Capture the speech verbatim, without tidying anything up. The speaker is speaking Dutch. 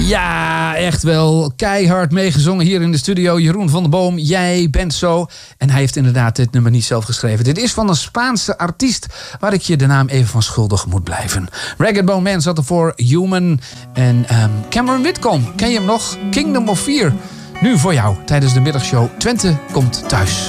Ja, echt wel. Keihard meegezongen hier in de studio. Jeroen van der Boom, Jij bent zo. En hij heeft inderdaad dit nummer niet zelf geschreven. Dit is van een Spaanse artiest waar ik je de naam even van schuldig moet blijven. Ragged Bone Man zat ervoor, Human. En um, Cameron Whitcomb, ken je hem nog? Kingdom of Fear. Nu voor jou tijdens de middagshow Twente komt thuis.